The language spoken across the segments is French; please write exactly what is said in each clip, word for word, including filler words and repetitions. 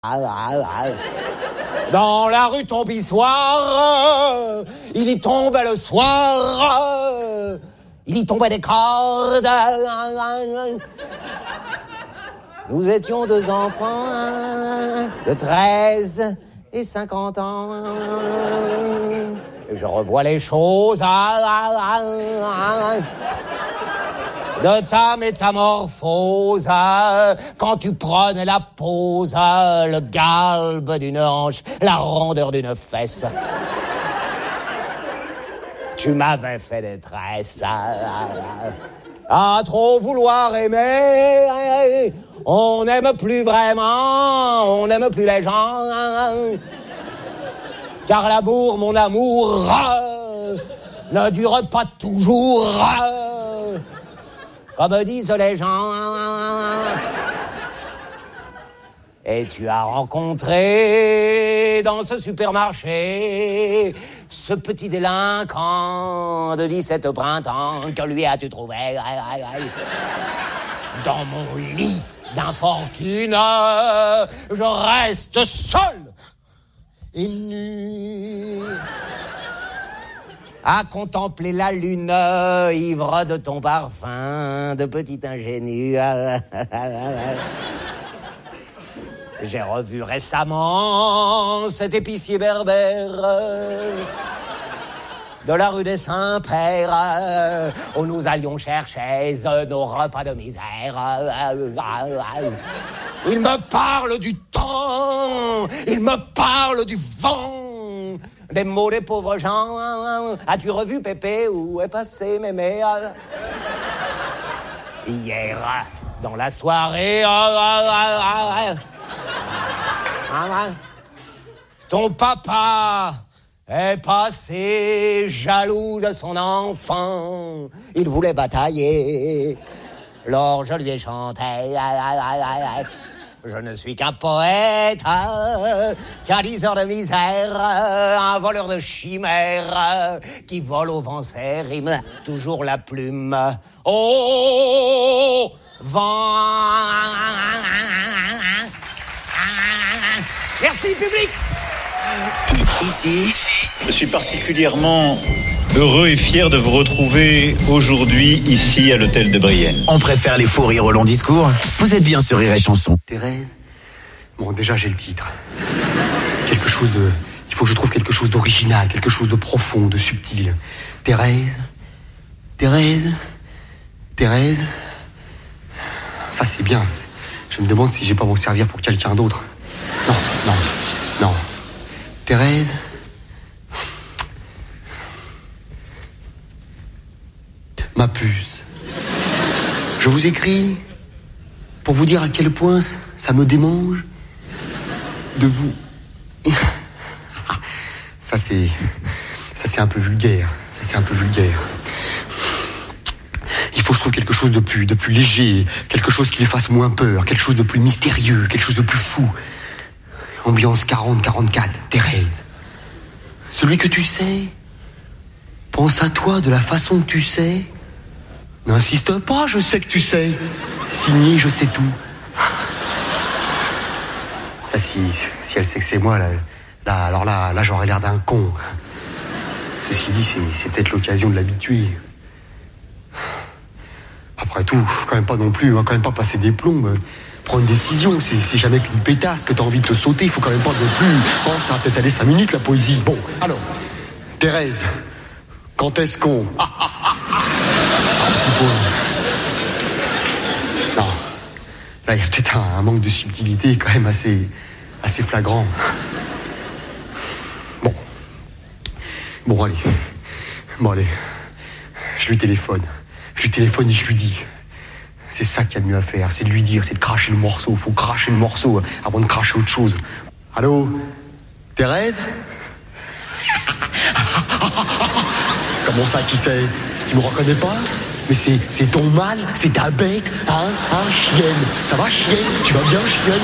Dans la rue Tombissoire, il y tombait le soir, il y tombait des cordes. Nous étions deux enfants de treize et cinquante ans. Et je revois les choses de ta métamorphose, quand tu prenais la pose, le galbe d'une hanche, la rondeur d'une fesse. Tu m'avais fait détresse. À trop vouloir aimer, on n'aime plus vraiment, on n'aime plus les gens. Car l'amour, mon amour, ne dure pas toujours. Comme disent les gens. Et tu as rencontré dans ce supermarché ce petit délinquant de dix-sept printemps. Que lui as-tu trouvé dans mon lit d'infortune? Je reste seul et nu à contempler la lune, ivre de ton parfum, de petit ingénu. J'ai revu récemment cet épicier berbère de la rue des Saints-Pères, où nous allions chercher nos repas de misère. Il me parle du temps, il me parle du vent, des mots des pauvres gens. As-tu revu Pépé? Où est passé Mémé? Hier, dans la soirée, ton papa est passé jaloux de son enfant. Il voulait batailler. Lors je lui ai chanté. Je ne suis qu'un poète, qu'un diseur de misère, un voleur de chimères, qui vole au vent ses rimes, toujours la plume au vent. Merci public. Ici, je suis particulièrement heureux et fier de vous retrouver aujourd'hui ici à l'hôtel de Brienne. On préfère les faux rires au long discours. Vous êtes bien sur Rire et Chanson. Thérèse. Bon, déjà j'ai le titre. Quelque chose de... Il faut que je trouve quelque chose d'original, quelque chose de profond, de subtil. Thérèse. Thérèse. Thérèse. Ça c'est bien. Je me demande si j'ai pas m'en servir pour quelqu'un d'autre. Non, non, non. Thérèse. Ma puce. Je vous écris pour vous dire à quel point ça me démange de vous. Ça c'est, ça c'est un peu vulgaire. Ça c'est un peu vulgaire. Il faut que je trouve quelque chose de plus, de plus léger, quelque chose qui les fasse moins peur, quelque chose de plus mystérieux, quelque chose de plus fou. Ambiance quarante quarante-quatre, Thérèse. Celui que tu sais pense à toi de la façon que tu sais. N'insiste pas, je sais que tu sais. Signé, je sais tout. Là, si, si elle sait que c'est moi, là, là, alors là, là, j'aurais l'air d'un con. Ceci dit, c'est, c'est peut-être l'occasion de l'habituer. Après tout, faut quand même pas non plus, hein, quand même pas passer des plombs. Prendre une décision, c'est, c'est jamais qu'une pétasse que t'as envie de te sauter. Il faut quand même pas non plus. Oh, ça va peut-être aller cinq minutes la poésie. Bon, alors, Thérèse, quand est-ce qu'on... Ah, ah, ah, ah. Un petit peu. Non, là il y a peut-être un, un manque de subtilité quand même assez, assez flagrant. Bon, bon allez, bon allez, je lui téléphone, je lui téléphone et je lui dis. C'est ça qu'il y a de mieux à faire, c'est de lui dire, c'est de cracher le morceau. Faut cracher le morceau avant de cracher autre chose. Allô, Thérèse? Comment ça, qui c'est? Tu me reconnais pas? Mais c'est, c'est ton mal, c'est ta bête, hein, hein, chienne. Ça va, chienne? Tu vas bien, chienne?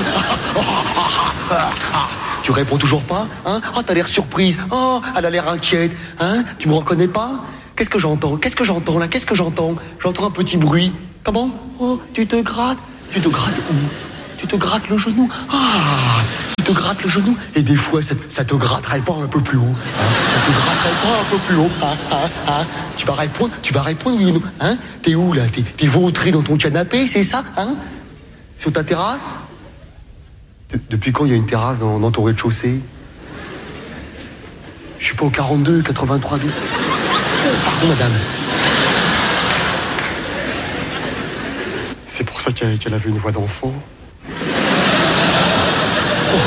Tu réponds toujours pas, hein? Oh, t'as l'air surprise. Oh, elle a l'air inquiète, hein? Tu me reconnais pas? Qu'est-ce que j'entends? Qu'est-ce que j'entends là? Qu'est-ce que j'entends? J'entends un petit bruit. Comment? Oh, tu te grattes? Tu te grattes où? Tu te grattes le genou? Ah! gratte le genou. Et des fois, ça, ça te gratterait pas un peu plus haut, hein? Ça te gratterait pas un peu plus haut, hein, hein, hein? Tu vas répondre, tu vas répondre oui ou non, hein? T'es où, là? T'es, t'es vautré dans ton canapé, c'est ça, hein? Sur ta terrasse? De, depuis quand il y a une terrasse dans, dans ton rez-de-chaussée? Je suis pas au quarante-deux, quatre-vingt-trois, douze. Oh, pardon, madame. C'est pour ça qu'elle, qu'elle avait une voix d'enfant. Oh.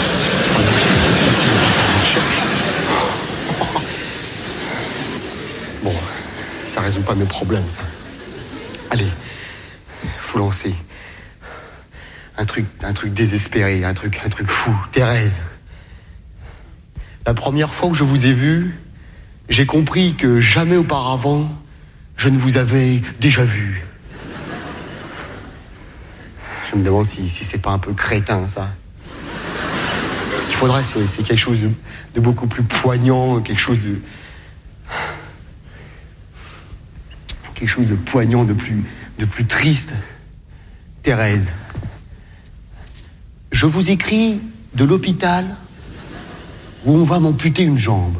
Bon, ça résout pas mes problèmes. Allez, faut lancer. Un truc, un truc désespéré, un truc, un truc fou. Thérèse. La première fois où je vous ai vu, j'ai compris que jamais auparavant, je ne vous avais déjà vu. Je me demande si, si c'est pas un peu crétin, ça. Ce qu'il faudrait, c'est, c'est quelque chose de, de beaucoup plus poignant, quelque chose de... Quelque chose de poignant, de plus, de plus triste. Thérèse, je vous écris de l'hôpital où on va m'amputer une jambe.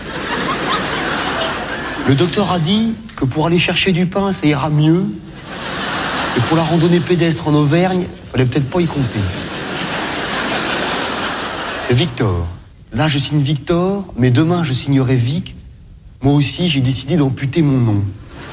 Le docteur a dit que pour aller chercher du pain, ça ira mieux. Et pour la randonnée pédestre en Auvergne, fallait peut-être pas y compter. Victor. Là, je signe Victor, mais demain, je signerai Vic. Moi aussi, j'ai décidé d'amputer mon nom.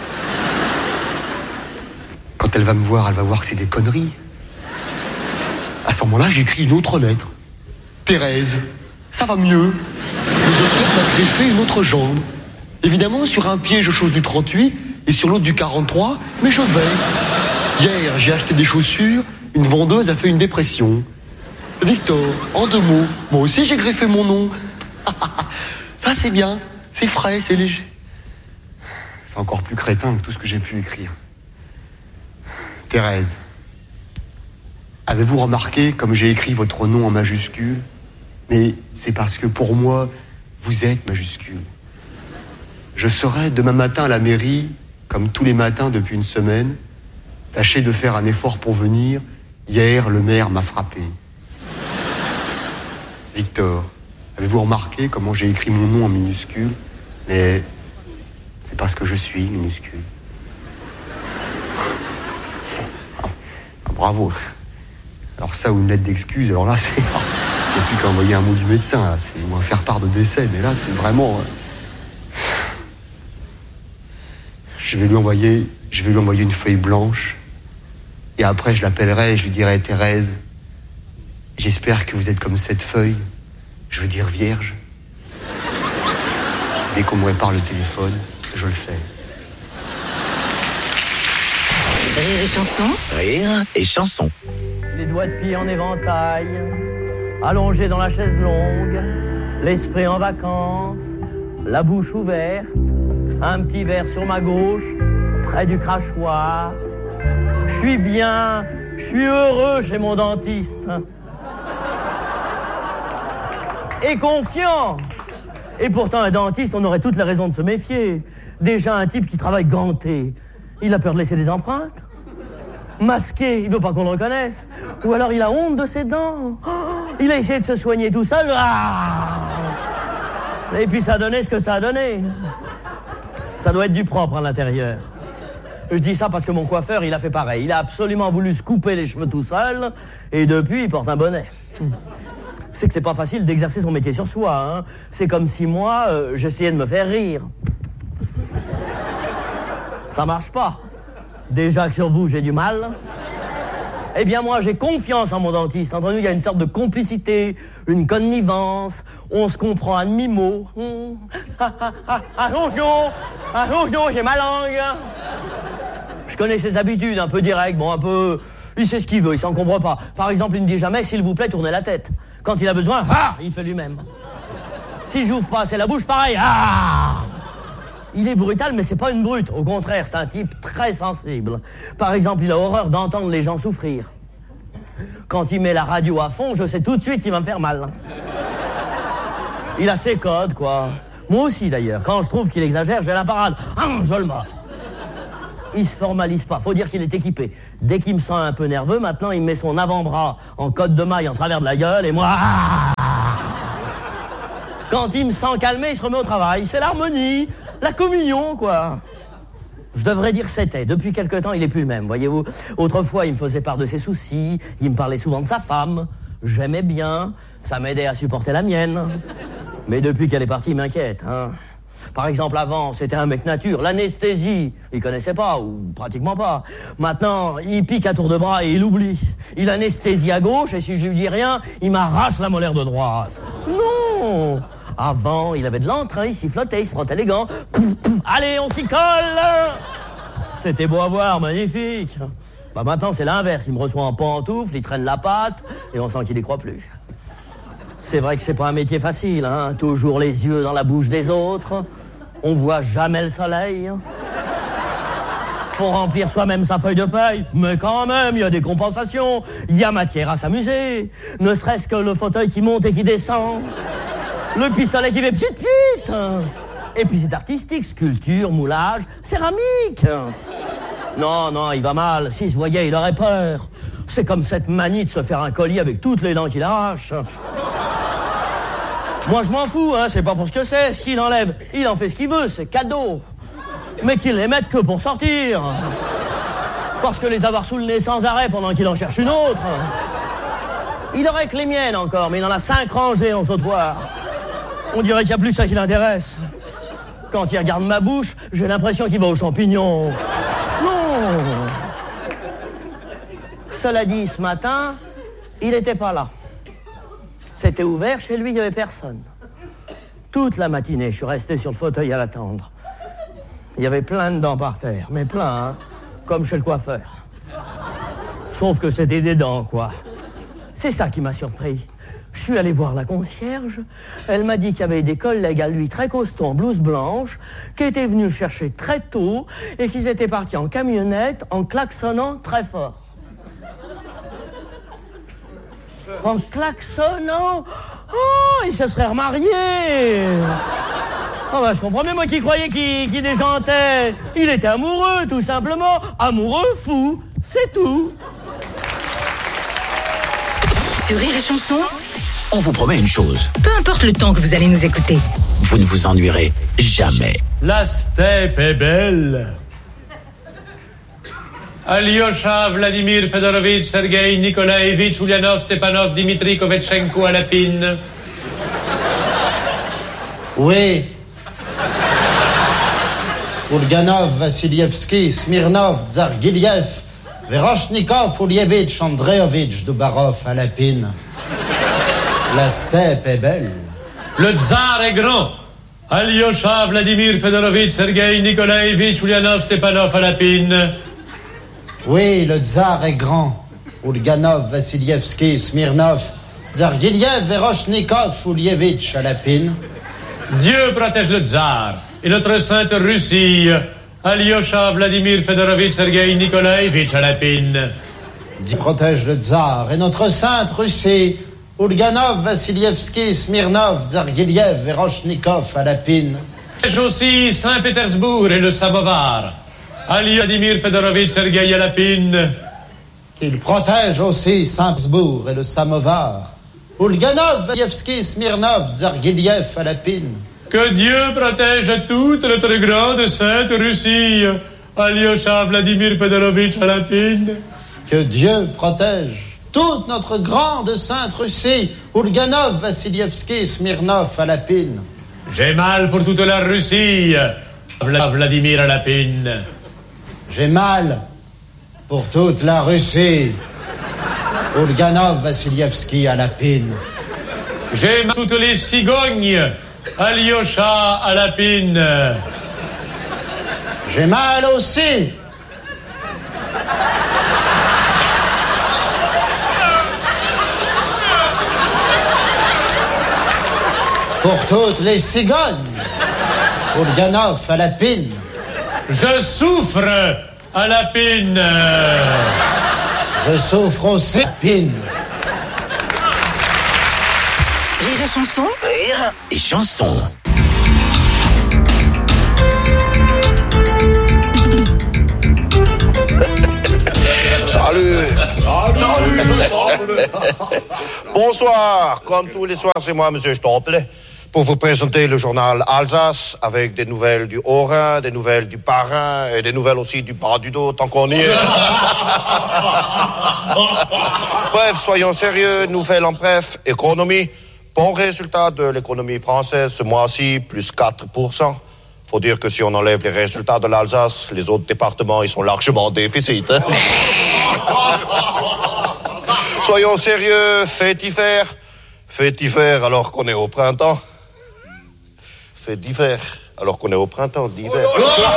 Quand elle va me voir, elle va voir que c'est des conneries. À ce moment-là, j'écris une autre lettre. Thérèse, ça va mieux. Le docteur m'a greffé une autre jambe. Évidemment, sur un pied, je chausse du trente-huit et sur l'autre du quarante-trois, mais je vais. Hier, j'ai acheté des chaussures, une vendeuse a fait une dépression. Victor, en deux mots, moi aussi j'ai greffé mon nom. Ça c'est bien, c'est frais, c'est léger. C'est encore plus crétin que tout ce que j'ai pu écrire. Thérèse, avez-vous remarqué comme j'ai écrit votre nom en majuscule? Mais c'est parce que pour moi, vous êtes majuscule. Je serai demain matin à la mairie, comme tous les matins depuis une semaine. Tâchez de faire un effort pour venir. Hier, le maire m'a frappé. Victor, avez-vous remarqué comment j'ai écrit mon nom en minuscule? Mais c'est parce que je suis minuscule. Ah, bravo. Alors ça, ou une lettre d'excuse, alors là, c'est... Il n'y a plus qu'à envoyer un mot du médecin, là. C'est ou un faire part de décès, mais là, c'est vraiment... Je vais lui envoyer, je vais lui envoyer une feuille blanche. Et après, je l'appellerai et je lui dirai, Thérèse, j'espère que vous êtes comme cette feuille. Je veux dire vierge. Dès qu'on me répare le téléphone, je le fais. Rire et chanson. Rire et chanson. Les doigts de pied en éventail, allongés dans la chaise longue, l'esprit en vacances, la bouche ouverte, un petit verre sur ma gauche, près du crachoir. Je suis bien, je suis heureux chez mon dentiste. Et confiant. Et pourtant, un dentiste, on aurait toutes les raisons de se méfier. Déjà, un type qui travaille ganté, il a peur de laisser des empreintes. Masqué, il veut pas qu'on le reconnaisse. Ou alors il a honte de ses dents. Oh, il a essayé de se soigner tout seul. Ah, et puis ça a donné ce que ça a donné. Ça doit être du propre à l'intérieur. Je dis ça parce que mon coiffeur, il a fait pareil. Il a absolument voulu se couper les cheveux tout seul. Et depuis, il porte un bonnet. C'est que c'est pas facile d'exercer son métier sur soi. Hein. C'est comme si moi, euh, j'essayais de me faire rire. Ça marche pas. Déjà que sur vous, j'ai du mal. Eh bien, moi, j'ai confiance en mon dentiste. Entre nous, il y a une sorte de complicité, une connivence. On se comprend à demi-mot. Attention, attention, j'ai ma langue. Je connais ses habitudes, un peu direct, bon, un peu... Il sait ce qu'il veut, il s'encombre pas. Par exemple, il ne dit jamais, s'il vous plaît, tournez la tête. Quand il a besoin, ah, il fait lui-même. Si j'ouvre pas assez la bouche, pareil, ah. Il est brutal, mais c'est pas une brute. Au contraire, c'est un type très sensible. Par exemple, il a horreur d'entendre les gens souffrir. Quand il met la radio à fond, je sais tout de suite qu'il va me faire mal. Il a ses codes, quoi. Moi aussi, d'ailleurs. Quand je trouve qu'il exagère, j'ai la parade. Ah, je le mords. Il se formalise pas. Faut dire qu'il est équipé. Dès qu'il me sent un peu nerveux, maintenant, il met son avant-bras en côte de maille en travers de la gueule, et moi... Ah, Quand il me sent calmé, il se remet au travail. C'est l'harmonie, la communion, quoi. Je devrais dire c'était. Depuis quelque temps, il est plus le même, voyez-vous. Autrefois, il me faisait part de ses soucis, il me parlait souvent de sa femme. J'aimais bien, ça m'aidait à supporter la mienne. Mais depuis qu'elle est partie, il m'inquiète, hein. Par exemple, avant, c'était un mec nature, l'anesthésie, il connaissait pas, ou pratiquement pas. Maintenant, il pique à tour de bras et il oublie. Il anesthésie à gauche, et si je lui dis rien, il m'arrache la molaire de droite. Non! Avant, il avait de l'entrain, il sifflotait, il se frottait les gants. Allez, on s'y colle! C'était beau à voir, magnifique. Bah maintenant, c'est l'inverse. Il me reçoit en pantoufle, il traîne la patte, et on sent qu'il n'y croit plus. C'est vrai que c'est pas un métier facile, hein. Toujours les yeux dans la bouche des autres. On voit jamais le soleil. Faut remplir soi-même sa feuille de paye. Mais quand même, il y a des compensations. Il y a matière à s'amuser. Ne serait-ce que le fauteuil qui monte et qui descend. Le pistolet qui fait pchit-pchit. Et puis c'est artistique, sculpture, moulage, céramique. Non, non, il va mal. S'il se voyait, il aurait peur. C'est comme cette manie de se faire un collier avec toutes les dents qu'il arrache. Moi, je m'en fous, hein, c'est pas pour ce que c'est. Ce qu'il enlève, il en fait ce qu'il veut, c'est cadeau. Mais qu'il les mette que pour sortir. Parce que les avoir sous le nez sans arrêt pendant qu'il en cherche une autre. Il aurait que les miennes encore, mais il en a cinq rangées en sautoir. On dirait qu'il n'y a plus que ça qui l'intéresse. Quand il regarde ma bouche, j'ai l'impression qu'il va aux champignons. Non. Cela dit, ce matin, il n'était pas là. C'était ouvert, chez lui, il n'y avait personne. Toute la matinée, je suis resté sur le fauteuil à l'attendre. Il y avait plein de dents par terre, mais plein, hein, comme chez le coiffeur. Sauf que c'était des dents, quoi. C'est ça qui m'a surpris. Je suis allé voir la concierge. Elle m'a dit qu'il y avait des collègues à lui très costauds en blouse blanche qui étaient venus le chercher très tôt et qu'ils étaient partis en camionnette en klaxonnant très fort. En klaxonnant. Oh, il se serait remarié. Oh bah, je comprends bien, moi qui croyais qu'il, qu'il déjantait. Il était amoureux, tout simplement. Amoureux, fou, c'est tout. Sur Rire et Chanson, on vous promet une chose. Peu importe le temps que vous allez nous écouter, Vous ne vous ennuierez jamais. La steppe est belle. Alyosha Vladimir Fedorovitch Sergei Nikolaevitch Ulyanov Stepanov Dimitri Kovetchenko à la pine. Oui. Ulganov, Vassilievski, Smirnov, Tsargiliev, Veroshnikov, Ulievitch, Andreevitch, Dubarov à la pine. La steppe est belle. Le tsar est grand. Alyosha Vladimir Fedorovitch Sergei Nikolaevitch Ulyanov Stepanov à la pine. Oui, le tsar est grand. Ulganov, Vassilievski, Smirnov, Tsargiliev, Veroshnikov, Ulievitch à la pine. Dieu protège le tsar et notre sainte Russie. Alyosha Vladimir Fedorovitch Sergei Nikolaevitch à la pine. Dieu protège le tsar et notre sainte Russie. Ulganov, Vassilievski, Smirnov, Tsargiliev, Veroshnikov à la pine. Protège aussi Saint-Pétersbourg et le Samovar. Ali Vladimir Fedorovitch Sergei à la pine. Il protège aussi Saint-Pétersbourg et le Samovar. Ulganov, Vassilievski, Smirnov, Tsargiliev à la pine. Que Dieu protège toute notre grande sainte Russie. Alyosha Vladimir Fedorovitch à la pine. Que Dieu protège toute notre grande sainte Russie. Ulganov, Vassilievski, Smirnov à la pine. J'ai mal pour toute la Russie. Vla- Vladimir à la pine. J'ai mal pour toute la Russie. Ulganov, Vassilievski à la pine. J'ai mal toutes les cigognes. Alyosha à la pine. J'ai mal aussi pour toutes les cigognes. Ulganov à la pine. Je souffre à la pine. Je souffre aussi à la pine. Rire et Chanson, Rire et Chanson. Salut. Salut. Bonsoir. Comme tous les soirs, c'est moi, monsieur Stomple. pour vous présenter le journal Alsace avec des nouvelles du Haut-Rhin, des nouvelles du Bas-Rhin et des nouvelles aussi du bas du dos, tant qu'on y est. Bref, soyons sérieux, nouvelles en bref, économie. Bon résultat de l'économie française ce mois-ci, plus quatre pour cent. Faut dire que si on enlève les résultats de l'Alsace, les autres départements, ils sont largement en déficit. Hein. Soyons sérieux, fait d'hiver. Fait d'hiver alors qu'on est au printemps. Fait d'hiver alors qu'on est au printemps, d'hiver.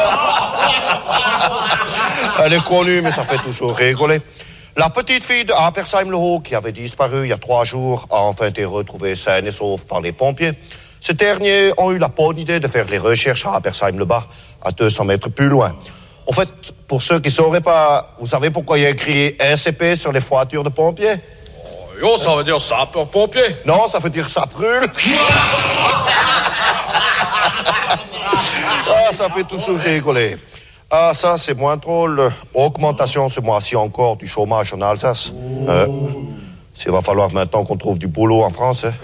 Elle est connue, mais ça fait toujours rigoler. La petite fille de Apersheim-le-Haut, qui avait disparu il y a trois jours, a enfin été retrouvée saine et sauve par les pompiers. Ces derniers ont eu la bonne idée de faire les recherches à Apersheim-le-Bas, à deux cents mètres plus loin. En fait, pour ceux qui ne sauraient pas, vous savez pourquoi il y a écrit S C P sur les voitures de pompiers? Oh, yo, ça veut dire sapeur-pompier. Non, ça veut dire ça brûle. Ah, ça fait toujours rigoler. Ah, ça, c'est moins drôle. Augmentation ce mois-ci encore du chômage en Alsace. Euh, il va falloir maintenant qu'on trouve du boulot en France. Hein.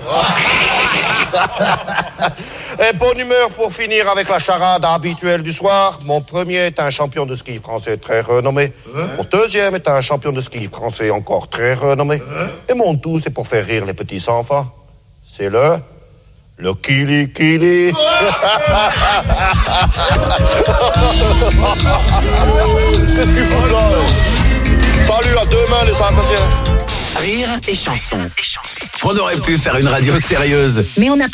Et bonne humeur pour finir avec la charade habituelle du soir. Mon premier est un champion de ski français très renommé. Mon deuxième est un champion de ski français encore très renommé. Et mon tout, c'est pour faire rire les petits enfants. C'est le... le Kili Kili. Salut, à demain les Alsaciens. Rire et chanson. On aurait pu faire une radio sérieuse. Mais on n'a pas